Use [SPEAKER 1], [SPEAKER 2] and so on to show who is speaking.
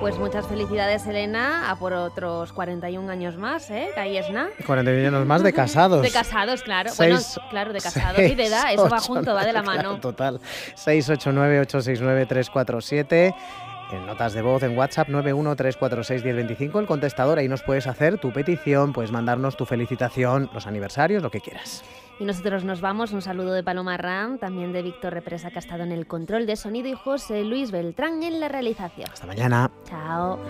[SPEAKER 1] Pues muchas felicidades, Elena, a por otros 41 años más, ¿eh? Que ahí es nada.
[SPEAKER 2] 41 años más de casados.
[SPEAKER 1] De casados, claro.
[SPEAKER 2] Seis,
[SPEAKER 1] Bueno, claro, de casados y de edad, eso va junto, va de la mano.
[SPEAKER 2] Claro, total. 689-869-347. En notas de voz en WhatsApp 913461025, el contestador, ahí nos puedes hacer tu petición, puedes mandarnos tu felicitación, los aniversarios, lo que quieras.
[SPEAKER 1] Y nosotros nos vamos, un saludo de Paloma Ram, también de Víctor Represa, que ha estado en el control de sonido, y José Luis Beltrán en la realización.
[SPEAKER 2] Hasta mañana.
[SPEAKER 1] Chao.